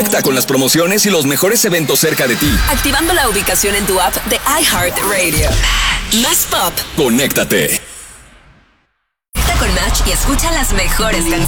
Conecta con las promociones y los mejores eventos cerca de ti. Activando la ubicación en tu app de iHeartRadio. Más pop. Conéctate. Conecta con Match y escucha las mejores canciones.